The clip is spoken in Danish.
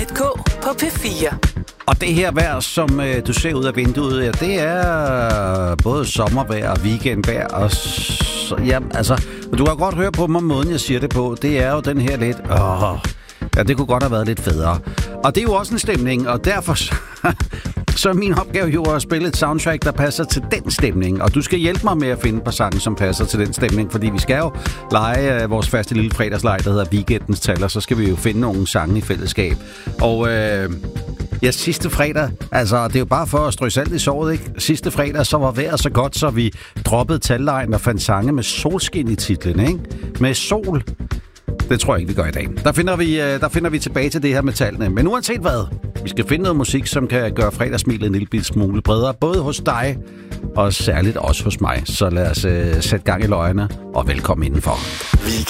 På P4. Og det her vejr, som du ser ud af vinduet, ja, det er både sommervejr og weekendvejr. Og du kan godt høre på mig, måden jeg siger det på. Det er jo den her lidt... ja, det kunne godt have været lidt federe. Og det er jo også en stemning, og derfor... Så er min opgave jo at spille et soundtrack, der passer til den stemning. Og du skal hjælpe mig med at finde på sange, som passer til den stemning. Fordi vi skal jo lege vores faste lille fredagsleg, der hedder Weekendens Tal. Og så skal vi jo finde nogle sange i fællesskab. Og sidste fredag, altså det er jo bare for at strø salt i såret, ikke? Sidste fredag, så var vejret så godt, så vi droppede tallejen og fandt sange med solskin i titlen, ikke? Med sol. Det tror jeg ikke, vi gør i dag. Der finder vi tilbage til det her med tallene. Men uanset hvad, vi skal finde noget musik, som kan gøre fredagssmilet en lille smule bredere. Både hos dig og særligt også hos mig. Så lad os sætte gang i løgene og velkommen indenfor.